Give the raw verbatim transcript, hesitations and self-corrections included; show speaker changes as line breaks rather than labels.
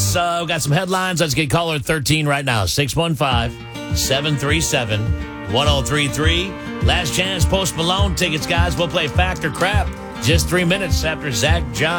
Let's uh, we got some headlines. Let's get caller thirteen right now. six one five, seven three seven, one oh three three. Last chance, Post Malone tickets, guys. We'll play Fact or Crap just three minutes after Zach John.